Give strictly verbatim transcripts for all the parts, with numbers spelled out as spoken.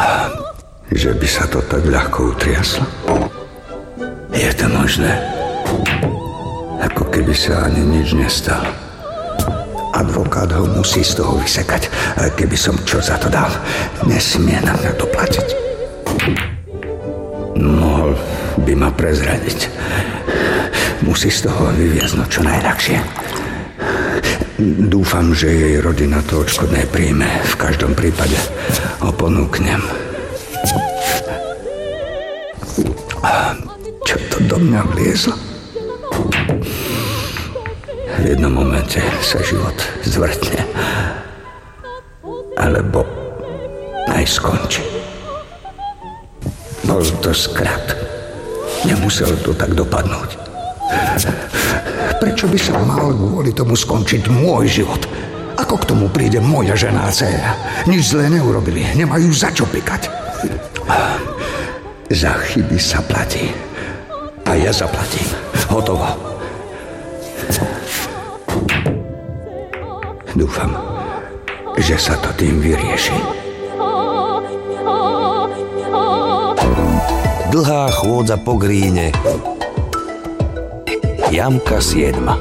Že by sa to tak ľahko utriaslo? Je to možné? Ako keby sa ani nič nestalo. Advokát ho musí z toho vysekať. A keby som čo za to dal, nesmie na mňa doplatiť. Mohol by ma prezradiť. Musí z toho vyviaznuť čo najľahšie. Dúfam, že jej rodina to odškodné príjme. V každom prípade ho ponúknem. Čo to do mňa vliezlo? V jednom momente sa život zvrtne. Alebo aj skončí. Bol to skrat. Nemusel to tak dopadnúť. Prečo by sa mal kvôli tomu skončiť môj život? Ako k tomu príde moja žena a dcéra? Nič zlé neurobili. Nemajú za čo pikať. Za chyby sa platí. A ja zaplatím. Hotovo. Dúfam, že sa to tým vyrieši. Dlhá chôdza po Gríne. Jamka siedma.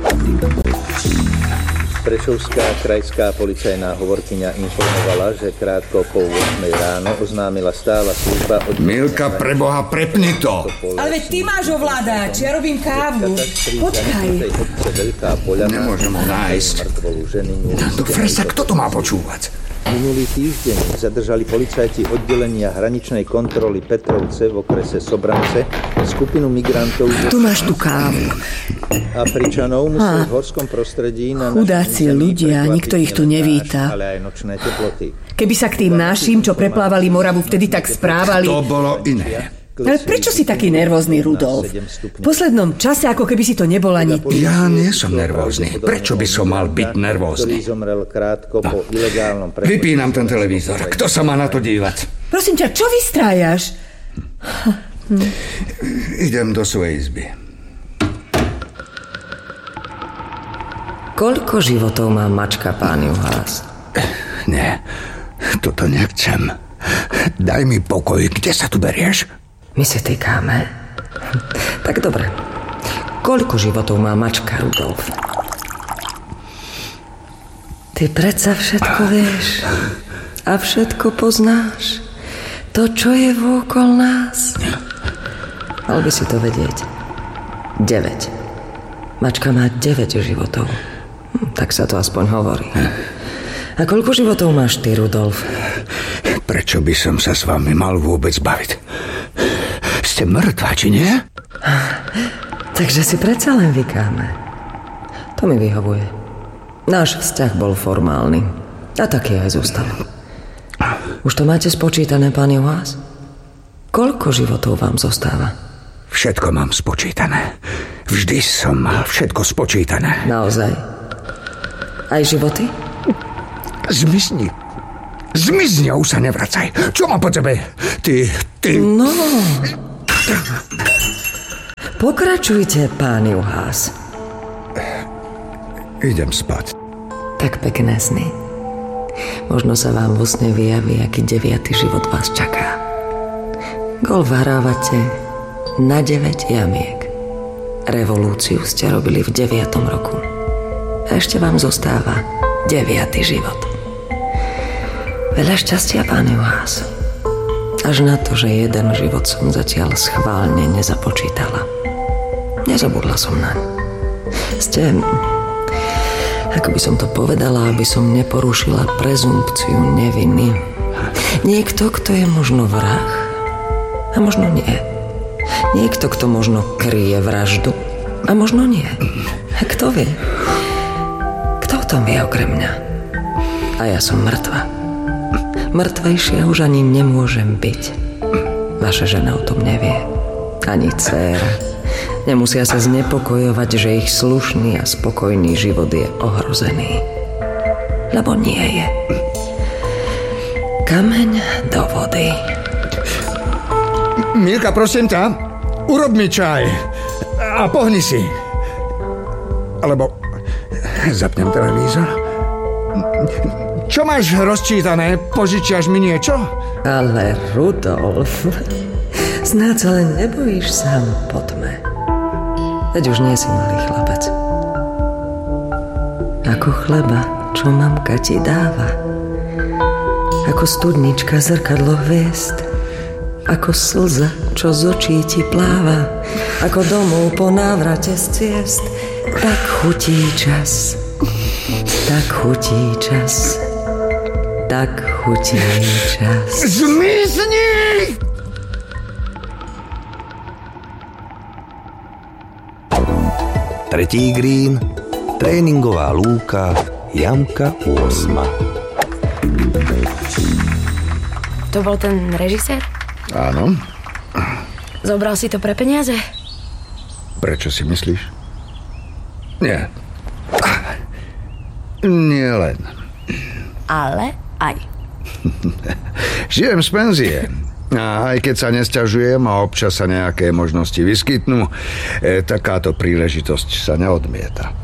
Prešovská krajská policajná hovorkyňa informovala, že krátko po ôsmej ráno oznámila stála služba od... Milka, preboha, prepni to! Ale veď ty máš ovládač, ja robím kávu. Počkaj. Nemôžem ho nájsť. Do fresa, kto to má počúvať? Minulý týždeň zadržali policajti oddelenia hraničnej kontroly Petrovce v okrese Sobrance skupinu migrantov... Tu máš tú kávu. Afričanov museli v horskom prostredí... na chudáci ľudia, nikto ich tu nevíta. Ale aj nočné teploty. Keby sa k tým našim, čo preplávali Moravu, vtedy tak správali... To bolo iné. Ale prečo si taký nervózny, Rudolf? V poslednom čase, ako keby si to nebol ani ty. Ja nie som nervózny. Prečo by som mal byť nervózny? No. Vypínam ten televízor. Kto sa má na to dívať? Prosím ťa, čo vystrájaš? Hm. Idem do svojej izby. Koľko životov má mačka, pán Juhás? Nie, toto nechcem. Daj mi pokoj. Kde sa tu berieš? My si týkáme. Tak dobre. Koľko životov má mačka, Rudolf? Ty predsa všetko vieš. A všetko poznáš. To, čo je vôkol nás. Mal by si to vedieť. deväť. Mačka má deväť životov. Tak sa to aspoň hovorí. A koľko životov máš ty, Rudolf? Prečo by som sa s vami mal vôbec baviť? Ste mŕtva, či nie? Takže si predsa len vykáme. To mi vyhovuje. Náš vzťah bol formálny. A taký aj zostal. Už to máte spočítané, pán Juhás? Koľko životov vám zostáva? Všetko mám spočítané. Vždy som mal všetko spočítané. Naozaj? Aj životy? Zmizni. Zmizni a už sa nevracaj. Čo mám po tebe? Ty, ty... No. Pokračujte, pán Juhás. Idem spať. Tak pekné sny. Možno sa vám vo sne vyjaví, aký deviaty život vás čaká. Golf hrávate na deväť jamiek. Revolúciu ste robili v deviatom roku. A ešte vám zostáva deviaty život. Veľa šťastia, pán Juhás. Až na to, že jeden život som zatiaľ schválne nezapočítala. Nezabudla som naň. Ste, ako by som to povedala, aby som neporušila prezumpciu neviny. Niekto, kto je možno vrah, a možno nie. Niekto, kto možno kryje vraždu, a možno nie. A kto vie? Kto o tom vie okrem mňa? A ja som mŕtva. Mŕtvejšia už ani nemôžem byť. Vaša žena o tom nevie. Ani dcéra. Nemusia sa znepokojovať, že ich slušný a spokojný život je ohrozený. Lebo nie je. Kameň do vody. Milka, prosím ťa, urob mi čaj a pohni si. Alebo zapnem televízor. Čo máš rozčítané? Požičiaš mi niečo? Ale Rudolf, snáď sa len nebojíš sám po tme. Veď už nie si malý chlapec. Ako chleba, čo mamka ti dáva. Ako studnička zrkadlo hviezd. Ako slza, čo z očí ti pláva. Ako domov po návrate z ciest. Tak chutí čas. Tak chutí čas. Tak chutí čas. Zmizni! Tretí green, tréningová lúka, jamka osma. To bol ten režisér? Áno. Zobral si to pre peniaze? Prečo si myslíš? Nie. Nie len. Ale aj. Žijem z penzie. A aj keď sa nesťažujem a občas sa nejaké možnosti vyskytnú, e, takáto príležitosť sa neodmieta.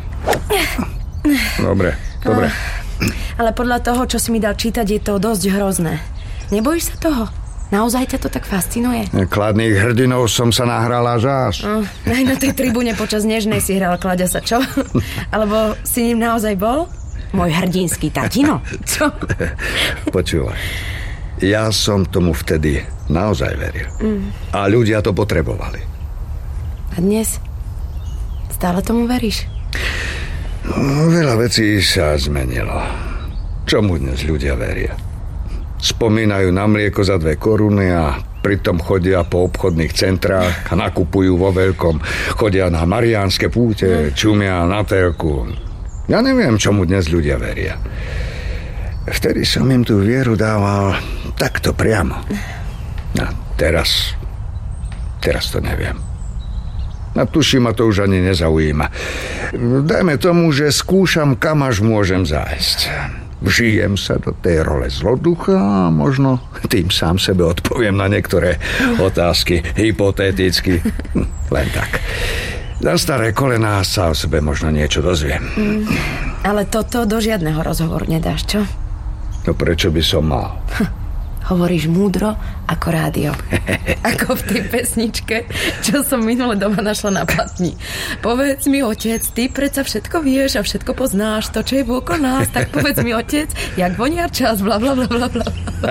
Dobre, dobre. Ale podľa toho, čo si mi dal čítať, je to dosť hrozné. Nebojíš sa toho? Naozaj ťa to tak fascinuje? Kladných hrdinov som sa nahral až až. No, aj na tej tribúne počas Nežnej si hral Klaďa sa, čo? Alebo si ním naozaj bol? Môj hrdinský tatino? Čo? Počúvaj. Ja som tomu vtedy naozaj veril. Mm. A ľudia to potrebovali. A dnes? Stále tomu veríš? No, veľa vecí sa zmenilo. Čomu dnes ľudia veria? Spomínajú na mlieko za dve koruny a pritom chodia po obchodných centrách a nakupujú vo veľkom. Chodia na mariánske púte, čumia na telku. Ja neviem, čomu dnes ľudia veria. Vtedy som im tú vieru dával takto priamo. A teraz... Teraz to neviem. A tuším, ma to už ani nezaujíma. Dajme tomu, že skúšam, kam až môžem zájsť. Vžijem sa do tej role zloducha a možno tým sám sebe odpoviem na niektoré otázky hypoteticky. Len tak. Na staré kolená sa o sebe možno niečo dozviem. Mm, ale toto do žiadneho rozhovoru nedáš, čo? No prečo by som mal? Hovoríš múdro ako rádio. Ako v tej pesničke, čo som minule doma našla na platni. Povedz mi, otec, ty predsa všetko vieš a všetko poznáš, to, čo je vôkol nás, tak povedz mi, otec, jak vonia čas, bla bla bla bla bla.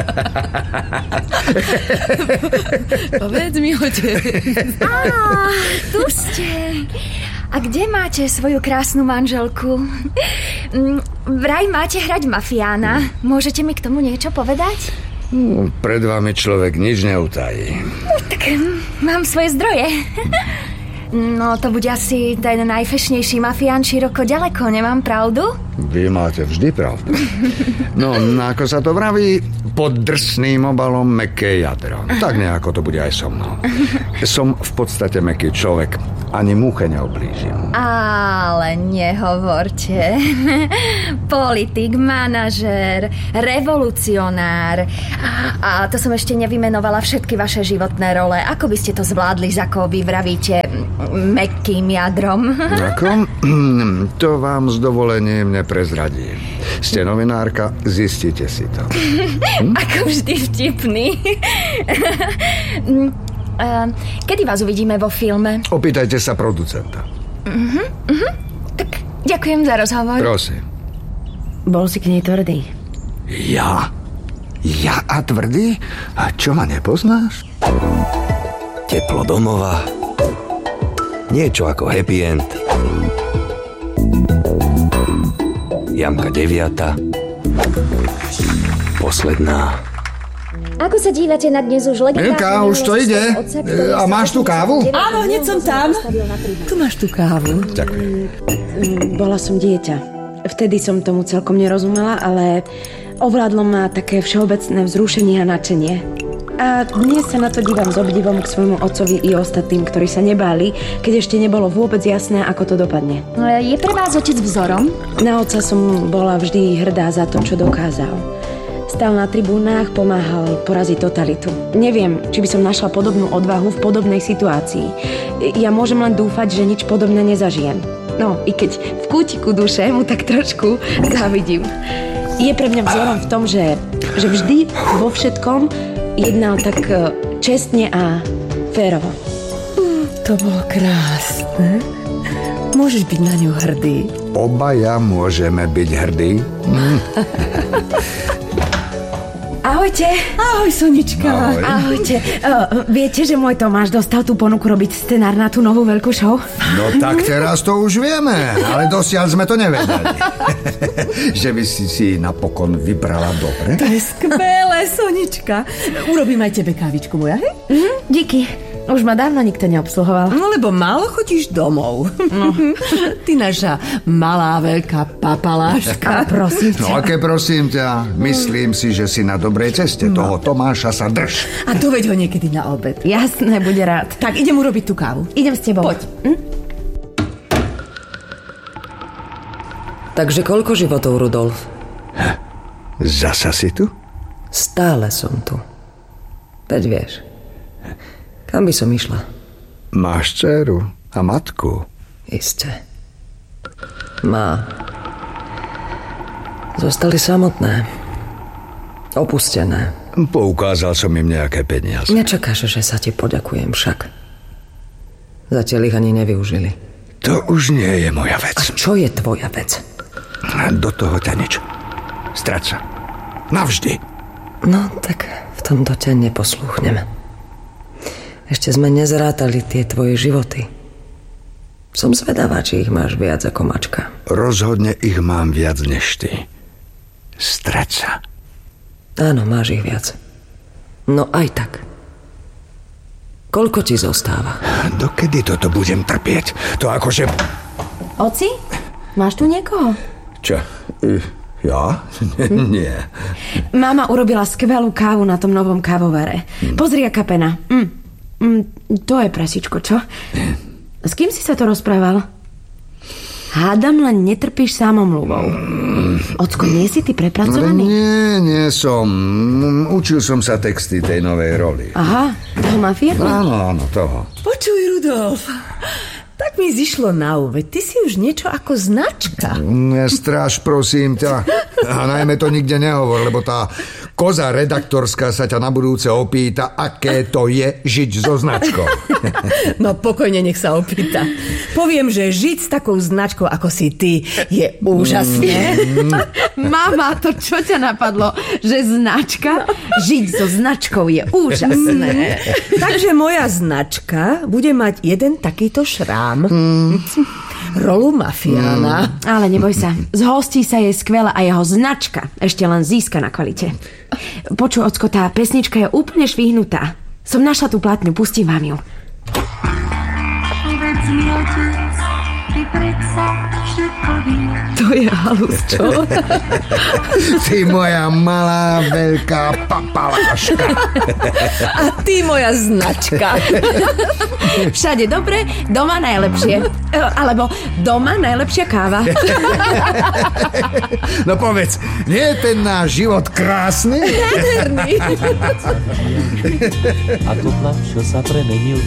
Povedz mi, otec. Á, tu ste. A kde máte svoju krásnu manželku? Vraj máte hrať mafiána. Môžete mi k tomu niečo povedať? No, pred vami človek nič neutají. No, tak mám svoje zdroje. No, to bude asi ten najfešnejší mafián široko ďaleko, nemám pravdu? Vy máte vždy pravdu. No, ako sa to vraví, pod drsným obalom mäkké jadro. Tak nejako to bude aj so mnou. Som v podstate mäkký človek. Ani múche neoblížim. Ale nehovorte. Politik, manažér, revolucionár. A to som ešte nevymenovala všetky vaše životné role. Ako by ste to zvládli, za koho vy vravíte mäkkým jadrom? Ako? To vám s dovolením neprezradím. Ste novinárka, zistite si to. Hm? Ako vždy vtipný. Uh, kedy vás uvidíme vo filme? Opýtajte sa producenta. Uh-huh, uh-huh. Tak ďakujem za rozhovor. Prosím. Bol si k nej tvrdý. Ja? Ja a tvrdý? A čo, ma nepoznáš? Teplo domova. Niečo ako happy end. Jamka deviata. Posledná. Ako sa dívate na dnes už legendárne... Milka, už to ide. A máš tu kávu? Áno, hneď som tam. Tu máš tú kávu. Ďakujem. Bola som dieťa. Vtedy som tomu celkom nerozumela, ale ovládlo ma také všeobecné vzrušenie a nadšenie. A dnes sa na to dívam s obdivom k svojmu otcovi i ostatným, ktorí sa nebáli, keď ešte nebolo vôbec jasné, ako to dopadne. Je pre vás otec vzorom? Na otca som bola vždy hrdá za to, čo dokázal. Stál na tribúnach, pomáhal poraziť totalitu. Neviem, či by som našla podobnú odvahu v podobnej situácii. Ja môžem len dúfať, že nič podobné nezažijem. No, i keď v kútiku duše mu tak trošku závidím. je pre mňa vzorom v tom, že, že vždy vo všetkom jednal tak čestne a férovo. To bolo krásne. Môžeš byť na ňu hrdý. Obaja môžeme byť hrdí. Ahojte. Ahoj, Sonička. Ahoj. Ahojte. Uh, viete, že môj Tomáš dostal tú ponuku robiť scenár na tú novú veľkú show? No tak teraz to už vieme, ale dosiaľ sme to nevedeli. Že by si si napokon vybrala dobre. To je skvelé, Sonička. Urobím aj tebe kávičku, moja, hej? Mhm, díky. Už ma dávno nikto neobsluhoval. No, lebo málo chodíš domov. No. Ty naša malá, veľká papaláška. Prosím ťa. No aké prosím ťa, myslím si, že si na dobrej ceste. No. Toho Tomáša sa drž. A doveď ho niekedy na obed. Jasné, bude rád. Tak idem urobiť tú kávu. Idem s tebou. Poď. Hm? Takže koľko životov, Rudolf? Zasa si tu? Stále som tu. Veď vieš, kam by som išla? Máš dceru a matku. Isté. Má. Zostali samotné. Opustené. Poukázal som im nejaké peniaze. Nečakáš, že sa ti poďakujem však. Zatiaľ ich ani nevyužili. To už nie je moja vec. A čo je tvoja vec? Do toho ťa nič. Strať sa. Navždy. No, tak v tomto ťa neposlúchnem. Ešte sme nezrátali tie tvoje životy. Som zvedavá, či ich máš viac ako mačka. Rozhodne ich mám viac než ty. Strať sa. Áno, máš ich viac. No aj tak. Koľko ti zostáva? Dokedy toto budem trpieť? To akože... Oci, máš tu niekoho? Čo? Ja? Nie. Mama urobila skvelú kávu na tom novom kávovare. Pozri, aká pena. Mm. Mm, to je prasičko, čo? S kým si sa to rozprával? Hádam, len netrpíš samomluvou. Ocko, nie si ty prepracovaný? Nie, nie som. Učil som sa texty tej novej roli. Aha, toho mafiána? Áno, áno, toho. Počuj, Rudolf, tak mi zišlo na úveď. Ty si už niečo ako značka. Nestráž, prosím ťa. A najmä to nikde nehovor, lebo tá koza redaktorská sa ťa na budúce opýta, aké to je žiť so značkou. No pokojne, nech sa opýta. Poviem, že žiť s takou značkou, ako si ty, je úžasné. Mm. Mama, to čo ťa napadlo? Že značka? Žiť so značkou je úžasné. Takže moja značka bude mať jeden takýto šrám. Mm. Rolu mafiána. Mm. Ale neboj sa, zhostí sa jej skvelá a jeho značka ešte len získa na kvalite. Počuj, ocko, tá pesnička je úplne švihnutá. Som našla tú platňu, pustím vám ju. To je halus, čo? Ty moja malá, veľká papaláška. A ty moja značka. Všade dobre, doma najlepšie. Alebo doma najlepšia káva. No povedz, nie je ten náš život krásny? Nádherný. Ako plač, čo sa premenil